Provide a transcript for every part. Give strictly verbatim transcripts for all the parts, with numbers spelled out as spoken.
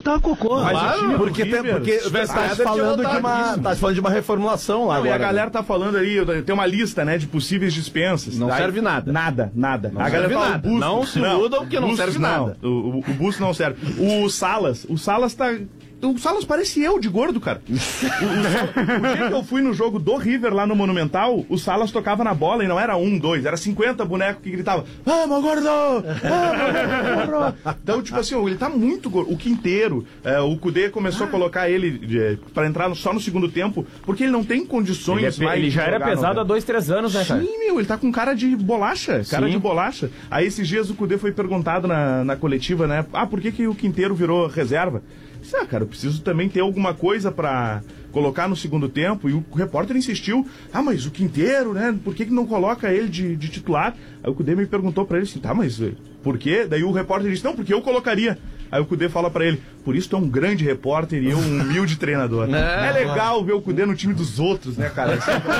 botar cocô. Mas claro, o time porque River, tem, porque tá se falando de uma, tá se falando de uma reformulação lá não, agora. E a galera tá falando ali, tem uma lista, né, de possíveis dispensas. Não Aí, serve nada. Nada, nada. Não a galera serve fala, nada. o Bustos, Não se muda porque não Bustos serve nada. Não, o, o, o Bustos não serve. O Salas, o Salas tá... O Salas parece eu, de gordo, cara. O, o, o dia que eu fui no jogo do River lá no Monumental, o Salas tocava na bola e não era um, dois, era cinquenta bonecos que gritavam: vamos, gordo! Vamos, gordo! Então, tipo assim, ele tá muito gordo. O Quinteiro, é, o Cudê começou a colocar ele é, pra entrar só no segundo tempo, porque ele não tem condições ele, é, mais. Ele já era pesado no... há dois, três anos, né, cara? Sim, meu, ele tá com cara de bolacha, cara Sim. de bolacha. Aí esses dias o Cudê foi perguntado na, na coletiva, né? Ah, por que, que o Quinteiro virou reserva? Ah, cara, eu preciso também ter alguma coisa pra colocar no segundo tempo. E o repórter insistiu: ah, mas o Quinteiro, né? Por que, que não coloca ele de, de titular? Aí o Cudê me perguntou pra ele assim: tá, mas por quê? Daí o repórter disse: não, porque eu colocaria. Aí o Cudê fala pra ele: por isso tu é um grande repórter e eu um humilde treinador. É, é legal ver o Cudê no time dos outros, né, cara? É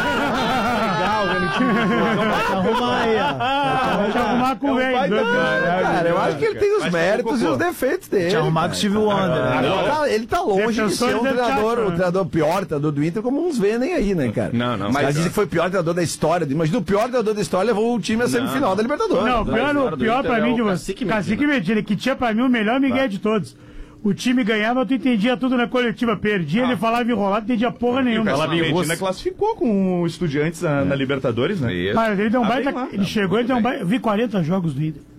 legal ver no time dos outros. Vai te arrumar aí, ó. Vai te arrumar com o velho. Cara, eu acho que ele tem os méritos e os defeitos dele. Te arrumar com o Steve Wonder. Ele tá longe de ser um treinador, o treinador pior treinador do Inter, como uns vendem aí, né, cara? Não, não. Mas dizem que foi o pior treinador da história. Imagina, o pior treinador da história levou o time à semifinal da Libertadores. Não, o pior, o pior pra mim de você, Cacique Medina, que tinha pra mim o melhor Miguel de todos. O time ganhava, tu entendia tudo na coletiva. Perdia, ah. ele falava enrolado, não entendia porra nenhuma. O Medina classificou com o Estudiantes na, é. na Libertadores, né? Mas ele deu um ah, baita. Lá, ele não, chegou, ele deu um baita. Eu vi quarenta jogos do Inter.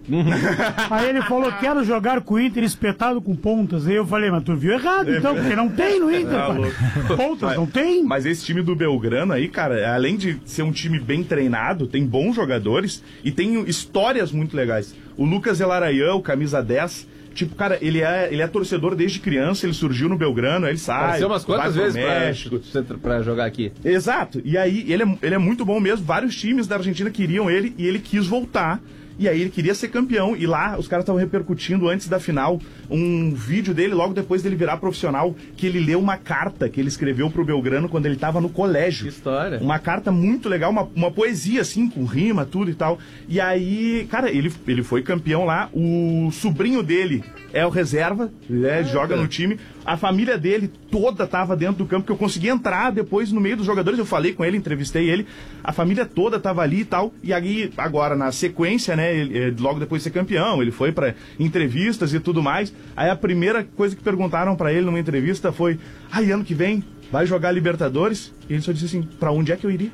Aí ele falou: quero jogar com o Inter espetado com pontas. Aí eu falei: mas tu viu errado, então, porque não tem no Inter. Ah, pontas, não tem. Mas esse time do Belgrano aí, cara, além de ser um time bem treinado, tem bons jogadores e tem histórias muito legais. O Lucas Elarayã, o camisa dez. Tipo, cara, ele é, ele é torcedor desde criança, ele surgiu no Belgrano, ele sai. Apareceu umas quantas vezes México. Pra, pra jogar aqui. Exato. E aí, ele é, ele é muito bom mesmo. Vários times da Argentina queriam ele e ele quis voltar. E aí ele queria ser campeão. E lá, os caras estavam repercutindo antes da final um vídeo dele, logo depois dele virar profissional, que ele leu uma carta que ele escreveu pro Belgrano quando ele estava no colégio. Que história. Uma carta muito legal, uma, uma poesia, assim, com rima, tudo e tal. E aí, cara, ele, ele foi campeão lá. O sobrinho dele é o reserva, né, joga no time. A família dele toda tava dentro do campo, que eu consegui entrar depois no meio dos jogadores. Eu falei com ele, entrevistei ele. A família toda tava ali e tal. E aí, agora, na sequência, né, ele, logo depois de ser campeão, ele foi pra entrevistas e tudo mais. Aí a primeira coisa que perguntaram pra ele numa entrevista foi: ai, ano que vem vai jogar Libertadores? E ele só disse assim: pra onde é que eu iria?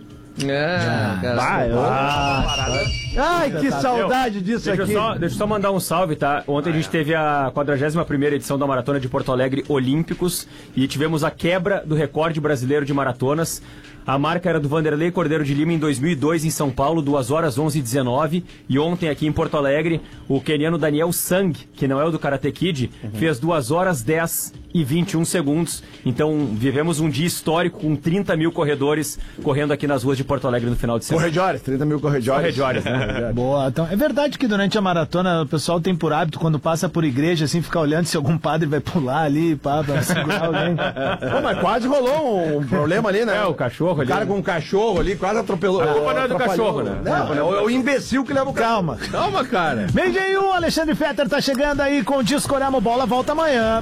É, cara. Vai, ah, ai, que saudade disso deixa aqui. Eu só, deixa eu só mandar um salve, tá? Ontem a gente teve a quadragésima primeira edição da Maratona de Porto Alegre Olímpicos e tivemos a quebra do recorde brasileiro de maratonas. A marca era do Vanderlei Cordeiro de Lima em dois mil e dois em São Paulo, duas horas onze e dezenove. E ontem aqui em Porto Alegre, o queniano Daniel Sang, que não é o do Karate Kid, uhum. fez duas horas dez e vinte e um segundos. Então vivemos um dia histórico com trinta mil corredores correndo aqui nas ruas de Porto Alegre no final de semana. Corredores, trinta mil corredores. Corredores, né? Boa, então é verdade que durante a maratona o pessoal tem por hábito, quando passa por igreja, assim, ficar olhando se algum padre vai pular ali, pá, pra segurar alguém. Pô, mas quase rolou um problema ali, né? É, o cachorro. O cara ali, com um cachorro ali quase atropelou. A culpa não é do cachorro, né? Não, é o imbecil que leva o Calma. Calma, cara. Meio um, Alexandre Fetter tá chegando aí com o Discorama Bola, volta amanhã.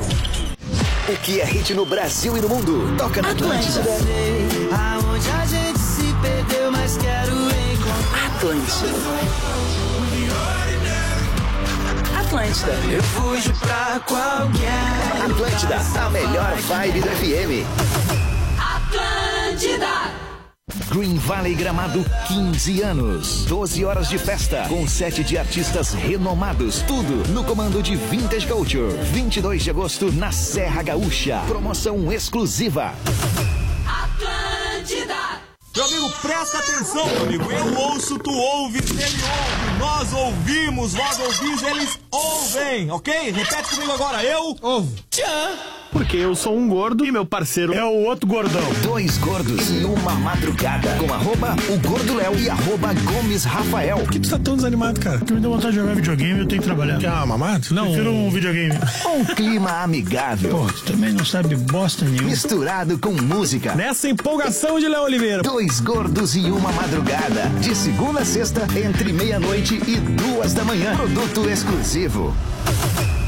O que é hit no Brasil e no mundo? Toca na Atlântida. Aonde a gente se perdeu, mas quero encontrar. Atlântida. Atlântida. Eu fujo pra qualquer. Atlântida, a melhor vibe do F M. Atlântida. Green Valley Gramado, quinze anos. doze horas de festa, com sete de artistas renomados. Tudo no comando de Vintage Culture. vinte e dois de agosto, na Serra Gaúcha. Promoção exclusiva. Atlântida. Meu amigo, presta atenção, meu amigo. Eu ouço, tu ouves, ele ouve. Nós ouvimos, nós ouvimos, eles ouvem, ok? Repete comigo agora. Eu ouvo. Tchã. Porque eu sou um gordo e meu parceiro é o outro gordão. Dois gordos em uma madrugada. Com arroba o Gordo Léo e arroba Gomes Rafael. Por que tu tá tão desanimado, cara? Porque me deu vontade de jogar videogame e eu tenho que trabalhar. Quer uma mamata? Não. Prefiro um videogame. Um clima amigável. Pô, tu também não sabe bosta nenhuma. Misturado com música. Nessa empolgação de Léo Oliveira. Dois gordos e uma madrugada. De segunda a sexta, entre meia-noite e duas da manhã. Produto exclusivo.